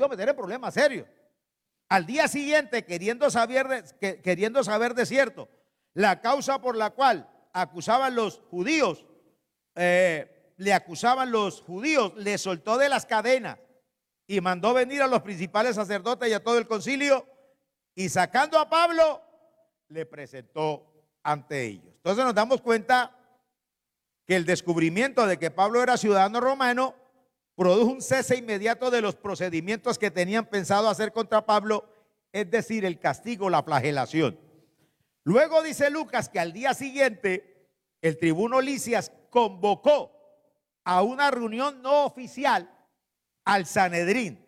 iba a meter en problemas serios. Al día siguiente, queriendo saber de cierto la causa por la cual acusaban los judíos, le soltó de las cadenas y mandó venir a los principales sacerdotes y a todo el concilio, y sacando a Pablo, le presentó ante ellos. Entonces nos damos cuenta que el descubrimiento de que Pablo era ciudadano romano produjo un cese inmediato de los procedimientos que tenían pensado hacer contra Pablo, es decir, el castigo, la flagelación. Luego dice Lucas que al día siguiente el tribuno Lisias convocó a una reunión no oficial al Sanedrín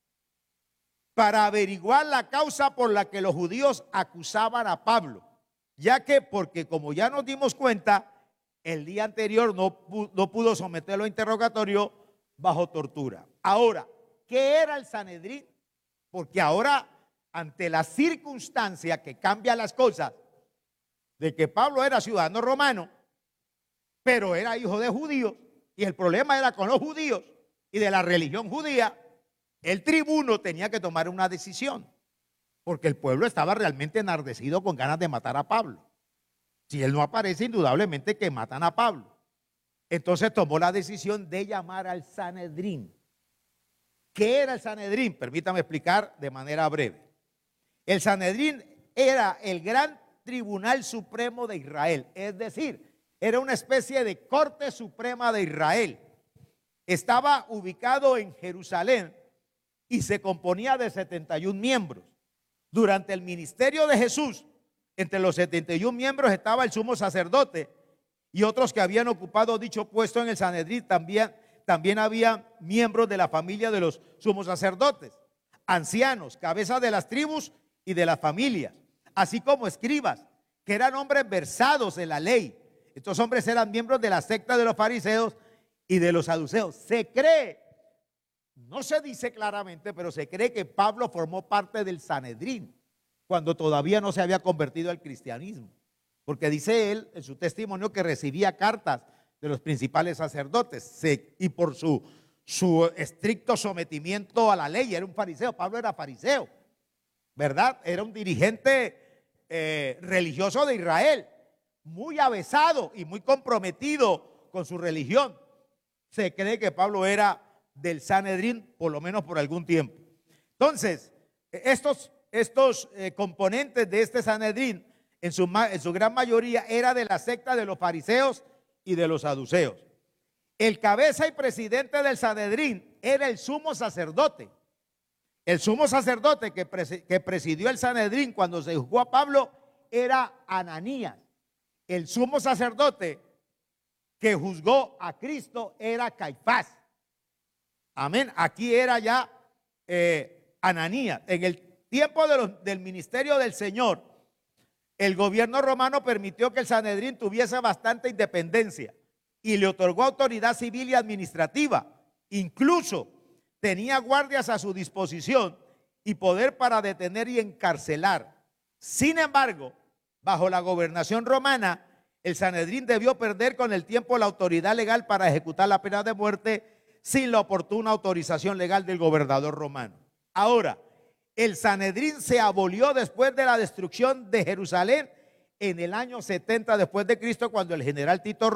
para averiguar la causa por la que los judíos acusaban a Pablo, ya que, porque como ya nos dimos cuenta, el día anterior no pudo someterlo a interrogatorio bajo tortura. Ahora, ¿qué era el Sanedrín? Porque ahora, ante la circunstancia que cambia las cosas, de que Pablo era ciudadano romano, pero era hijo de judíos, y el problema era con los judíos y de la religión judía, el tribuno tenía que tomar una decisión, porque el pueblo estaba realmente enardecido con ganas de matar a Pablo. Si él no aparece, indudablemente que matan a Pablo. Entonces tomó la decisión de llamar al Sanedrín. ¿Qué era el Sanedrín? Permítame explicar de manera breve. El Sanedrín era el gran tribunal supremo de Israel, es decir, era una especie de corte suprema de Israel. Estaba ubicado en Jerusalén y se componía de 71 miembros. Durante el ministerio de Jesús, entre los 71 miembros estaba el sumo sacerdote y otros que habían ocupado dicho puesto en el Sanedrín. También había miembros de la familia de los sumos sacerdotes, ancianos, cabezas de las tribus y de las familias, así como escribas, que eran hombres versados en la ley. Estos hombres eran miembros de la secta de los fariseos y de los saduceos. Se cree, no se dice claramente, pero se cree que Pablo formó parte del Sanedrín cuando todavía no se había convertido al cristianismo, porque dice él en su testimonio que recibía cartas de los principales sacerdotes y por su estricto sometimiento a la ley, era un fariseo. Pablo era fariseo, ¿verdad? Era un dirigente religioso de Israel, muy avesado y muy comprometido con su religión. Se cree que Pablo era del Sanedrín, por lo menos por algún tiempo. Entonces, estos componentes de este Sanedrín, en su gran mayoría, era de la secta de los fariseos y de los saduceos. El cabeza y presidente del Sanedrín era el sumo sacerdote. El sumo sacerdote que presidió el Sanedrín cuando se juzgó a Pablo era Ananías. El sumo sacerdote que juzgó a Cristo era Caifás. Amén. Aquí era ya Ananías. En el tiempo del ministerio del Señor, el gobierno romano permitió que el Sanedrín tuviese bastante independencia y le otorgó autoridad civil y administrativa. Incluso tenía guardias a su disposición y poder para detener y encarcelar. Sin embargo, bajo la gobernación romana, el Sanedrín debió perder con el tiempo la autoridad legal para ejecutar la pena de muerte sin la oportuna autorización legal del gobernador romano. Ahora, el Sanedrín se abolió después de la destrucción de Jerusalén en el año 70 después de Cristo, cuando el general Tito,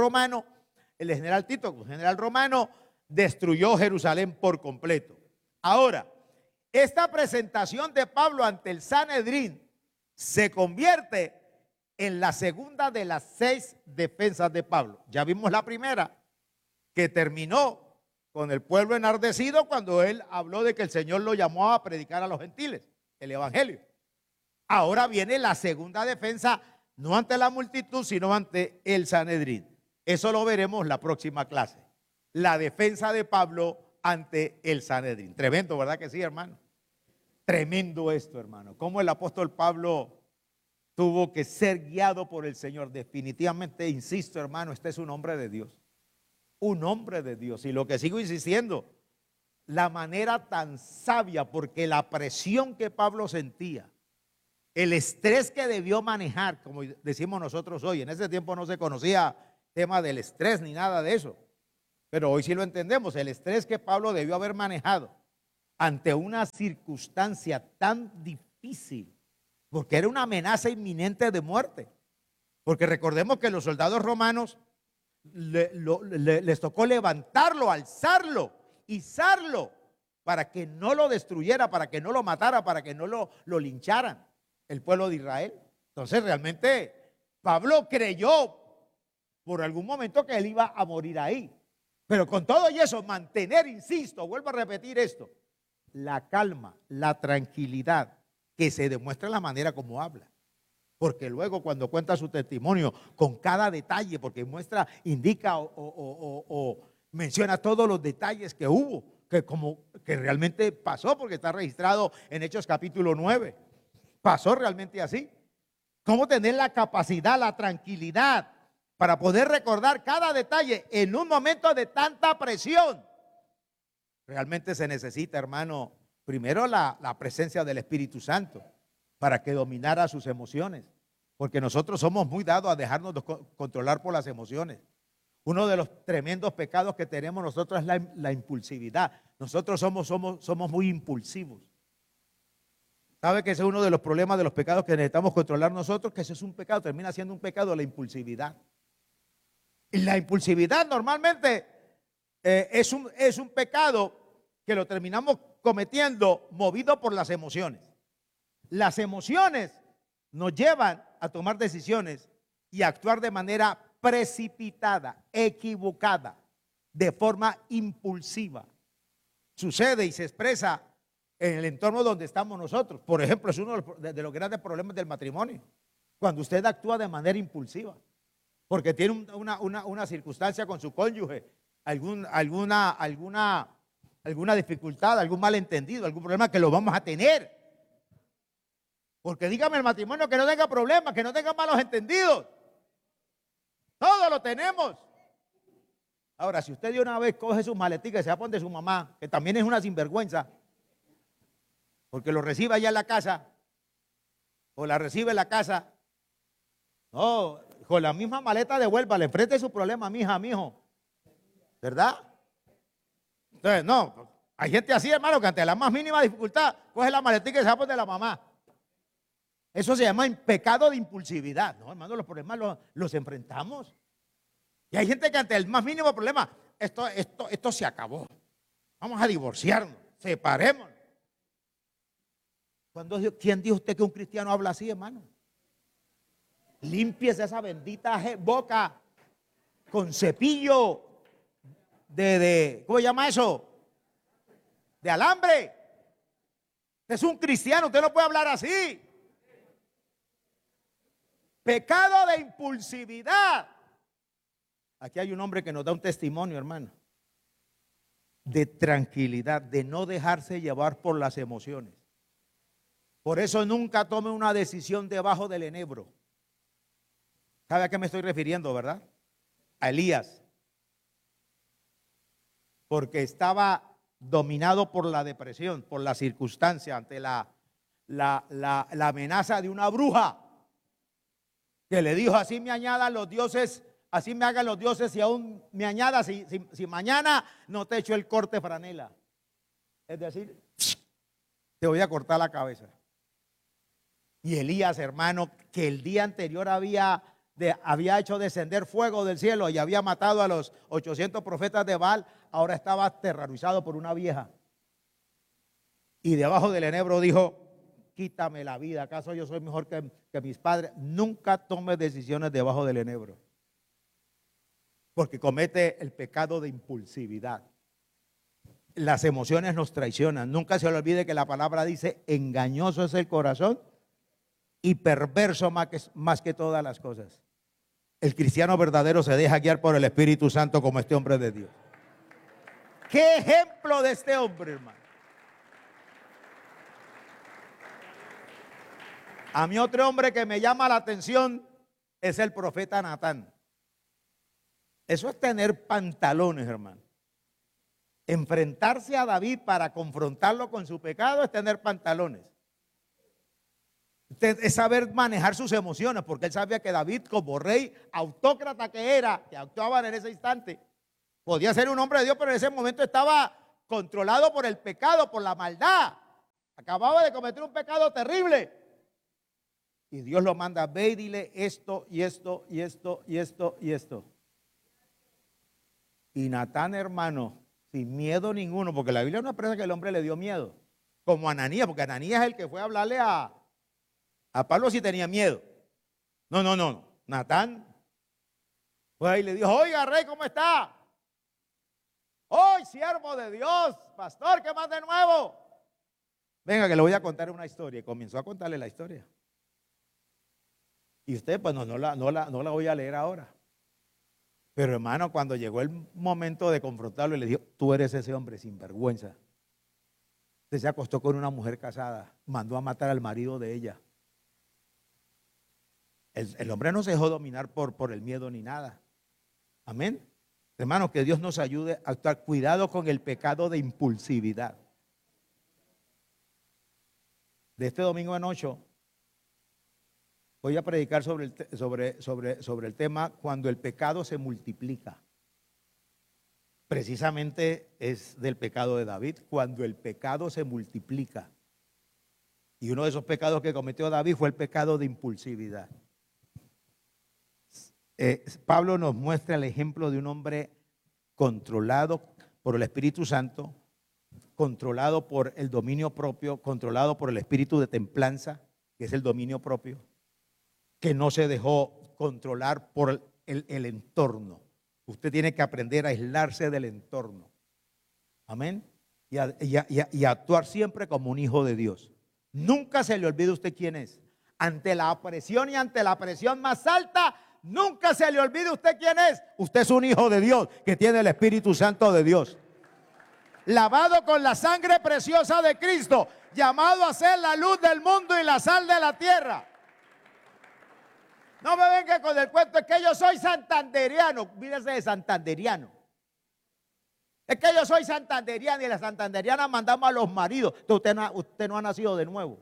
general romano, destruyó Jerusalén por completo. Ahora, esta presentación de Pablo ante el Sanedrín se convierte en la segunda de las 6 defensas de Pablo. Ya vimos la primera, que terminó con el pueblo enardecido cuando él habló de que el Señor lo llamó a predicar a los gentiles el evangelio. Ahora viene la segunda defensa, no ante la multitud, sino ante el Sanedrín. Eso lo veremos la próxima clase. La defensa de Pablo ante el Sanedrín. Tremendo, ¿verdad que sí, hermano? Tremendo esto, hermano. Cómo el apóstol Pablo tuvo que ser guiado por el Señor. Definitivamente, insisto, hermano, este es un hombre de Dios. Un hombre de Dios. Y lo que sigo insistiendo, la manera tan sabia, porque la presión que Pablo sentía, el estrés que debió manejar, como decimos nosotros hoy, en ese tiempo no se conocía tema del estrés ni nada de eso, pero hoy sí lo entendemos, el estrés que Pablo debió haber manejado ante una circunstancia tan difícil, porque era una amenaza inminente de muerte. Porque recordemos que los soldados romanos les tocó levantarlo, alzarlo, izarlo, para que no lo destruyera, para que no lo matara, para que no lo lincharan el pueblo de Israel. Entonces realmente Pablo creyó por algún momento que él iba a morir ahí. Pero con todo y eso, mantener, insisto, vuelvo a repetir esto, la calma, la tranquilidad que se demuestra en la manera como habla. Porque luego cuando cuenta su testimonio con cada detalle, porque muestra, indica o menciona todos los detalles que hubo, que realmente pasó, porque está registrado en Hechos capítulo 9. Pasó realmente así. ¿Cómo tener la capacidad, la tranquilidad para poder recordar cada detalle en un momento de tanta presión? Realmente se necesita, hermano, primero la presencia del Espíritu Santo para que dominara sus emociones, porque nosotros somos muy dados a dejarnos controlar por las emociones. Uno de los tremendos pecados que tenemos nosotros es la impulsividad. Nosotros somos muy impulsivos. ¿Sabe que ese es uno de los problemas de los pecados que necesitamos controlar nosotros? Que ese es un pecado, termina siendo un pecado, la impulsividad. Y la impulsividad normalmente es un pecado que lo terminamos cometiendo movido por las emociones. Las emociones nos llevan a tomar decisiones y a actuar de manera precipitada, equivocada, de forma impulsiva. Sucede y se expresa en el entorno donde estamos nosotros. Por ejemplo, es uno de los grandes problemas del matrimonio, cuando usted actúa de manera impulsiva, porque tiene una circunstancia con su cónyuge, alguna dificultad, algún malentendido, algún problema que lo vamos a tener. Porque dígame el matrimonio que no tenga problemas, que no tenga malos entendidos. Todo lo tenemos. Ahora, si usted de una vez coge sus maleticas y se va a poner de su mamá, que también es una sinvergüenza, porque lo recibe allá en la casa, o la recibe en la casa, no, con la misma maleta devuélvale, enfrente su problema, mija, mijo, ¿verdad? Entonces, no, hay gente así, hermano, que ante la más mínima dificultad coge la maletica y se va a poner de la mamá. Eso se llama pecado de impulsividad. No, hermano, los problemas los enfrentamos. Y hay gente que ante el más mínimo problema, esto se acabó. Vamos a divorciarnos, separémonos. ¿Quién dijo usted que un cristiano habla así, hermano? Límpiese esa bendita boca con cepillo ¿cómo se llama eso? De alambre. Usted es un cristiano, usted no puede hablar así. Pecado de impulsividad. Aquí hay un hombre que nos da un testimonio, hermano, de tranquilidad, de no dejarse llevar por las emociones. Por eso nunca tome una decisión debajo del enebro. ¿Sabe a qué me estoy refiriendo, verdad? A Elías. Porque estaba dominado por la depresión, por la circunstancia, ante la amenaza de una bruja que le dijo: así me añadan los dioses, así me hagan los dioses, y aún me añadas, si mañana no te echo el corte franela. Es decir, te voy a cortar la cabeza. Y Elías, hermano, que el día anterior había hecho descender fuego del cielo y había matado a los 800 profetas de Baal, ahora estaba aterrorizado por una vieja. Y debajo del enebro dijo: quítame la vida, ¿acaso yo soy mejor que mis padres? Nunca tome decisiones debajo del enebro, porque comete el pecado de impulsividad. Las emociones nos traicionan. Nunca se le olvide que la palabra dice: engañoso es el corazón y perverso más que todas las cosas. El cristiano verdadero se deja guiar por el Espíritu Santo, como este hombre de Dios. ¿Qué ejemplo de este hombre, hermano? A mí otro hombre que me llama la atención es el profeta Natán. Eso es tener pantalones, hermano. Enfrentarse a David para confrontarlo con su pecado es tener pantalones. Es saber manejar sus emociones, porque él sabía que David, como rey autócrata que era, que actuaba en ese instante, podía ser un hombre de Dios, pero en ese momento estaba controlado por el pecado, por la maldad. Acababa de cometer un pecado terrible. Y Dios lo manda, ve y dile esto y esto y esto y esto y esto. Y Natán, hermano, sin miedo ninguno, porque la Biblia no expresa que el hombre le dio miedo, como Ananías, porque Ananías es el que fue a hablarle a Pablo si tenía miedo. No. Natán fue ahí y le dijo, oiga, rey, ¿cómo está? Hoy, siervo de Dios, pastor, ¿qué más de nuevo? Venga, que le voy a contar una historia. Y comenzó a contarle la historia. Y usted, pues no la voy a leer ahora. Pero hermano, cuando llegó el momento de confrontarlo, le dijo, tú eres ese hombre sin vergüenza. Usted se acostó con una mujer casada, mandó a matar al marido de ella. El hombre no se dejó dominar por el miedo ni nada. Amén. Hermano, que Dios nos ayude a actuar. Cuidado con el pecado de impulsividad. De este domingo en 8 voy a predicar sobre el tema cuando el pecado se multiplica. Precisamente es del pecado de David, cuando el pecado se multiplica. Y uno de esos pecados que cometió David fue el pecado de impulsividad. Pablo nos muestra el ejemplo de un hombre controlado por el Espíritu Santo, controlado por el dominio propio, controlado por el espíritu de templanza, que es el dominio propio, que no se dejó controlar por el entorno. Usted tiene que aprender a aislarse del entorno. Amén. Y actuar siempre como un hijo de Dios. Nunca se le olvide usted quién es. Ante la presión y ante la presión más alta, nunca se le olvide usted quién es. Usted es un hijo de Dios que tiene el Espíritu Santo de Dios. Lavado con la sangre preciosa de Cristo, llamado a ser la luz del mundo y la sal de la tierra. No me venga con el cuento, es que yo soy santanderiano. Mírese de santanderiano. Es que yo soy santanderiano y la santanderiana mandamos a los maridos. Entonces usted no ha nacido de nuevo.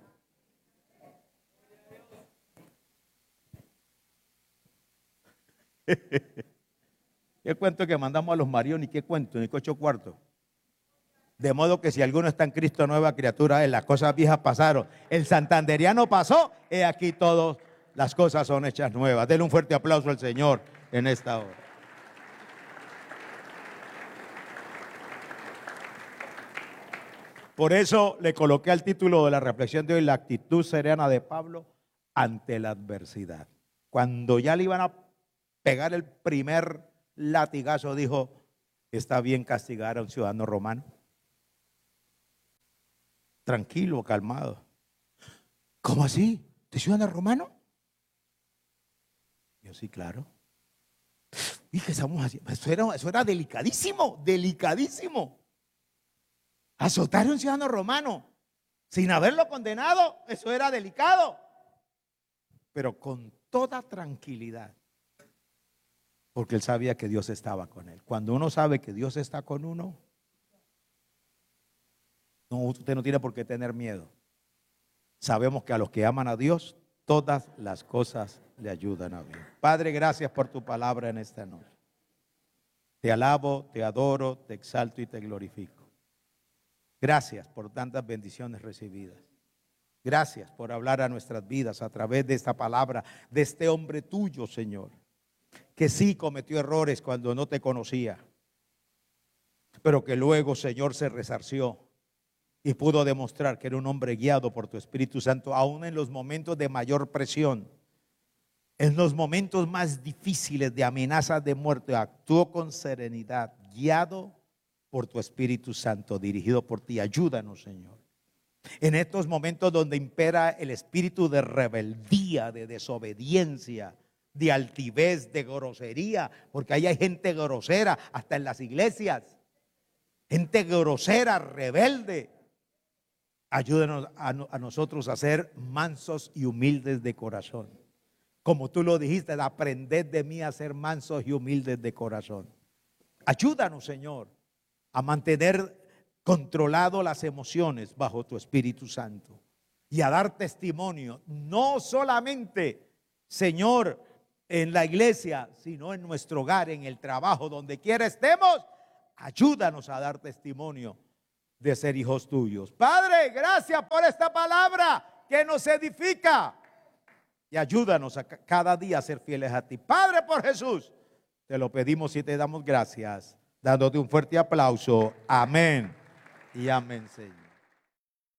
¿Qué cuento que mandamos a los maridos? Ni qué cuento, ni qué 8 cuartos. De modo que si alguno está en Cristo, nueva criatura es. Las cosas viejas pasaron. El santanderiano pasó. He aquí todos. Las cosas son hechas nuevas. Denle un fuerte aplauso al Señor en esta hora. Por eso le coloqué al título de la reflexión de hoy, la actitud serena de Pablo ante la adversidad. Cuando ya le iban a pegar el primer latigazo, dijo, está bien castigar a un ciudadano romano. Tranquilo, calmado. ¿Cómo así? ¿De ciudadano romano? Yo sí, claro. ¿Y qué estamos haciendo? Eso era delicadísimo, delicadísimo. Azotar a un ciudadano romano sin haberlo condenado, eso era delicado. Pero con toda tranquilidad, porque él sabía que Dios estaba con él. Cuando uno sabe que Dios está con uno, no, usted no tiene por qué tener miedo. Sabemos que a los que aman a Dios, todas las cosas le ayudan a bien. Padre, gracias por tu palabra en esta noche. Te alabo, te adoro, te exalto y te glorifico. Gracias por tantas bendiciones recibidas. Gracias por hablar a nuestras vidas a través de esta palabra, de este hombre tuyo, Señor, que sí cometió errores cuando no te conocía, pero que luego, Señor, se resarció y pudo demostrar que era un hombre guiado por tu Espíritu Santo, aún en los momentos de mayor presión, en los momentos más difíciles de amenazas de muerte. Actuó con serenidad, guiado por tu Espíritu Santo, dirigido por ti. Ayúdanos, Señor. En estos momentos donde impera el espíritu de rebeldía, de desobediencia, de altivez, de grosería, porque ahí hay gente grosera, hasta en las iglesias. Gente grosera, rebelde. Ayúdanos a nosotros a ser mansos y humildes de corazón. Como tú lo dijiste, aprended de mí a ser mansos y humildes de corazón. Ayúdanos, Señor, a mantener controlado las emociones bajo tu Espíritu Santo y a dar testimonio, no solamente, Señor, en la iglesia, sino en nuestro hogar, en el trabajo, donde quiera estemos. Ayúdanos a dar testimonio de ser hijos tuyos. Padre, gracias por esta palabra que nos edifica y ayúdanos a cada día a ser fieles a ti. Padre, por Jesús, te lo pedimos y te damos gracias, dándote un fuerte aplauso. Amén y amén, Señor.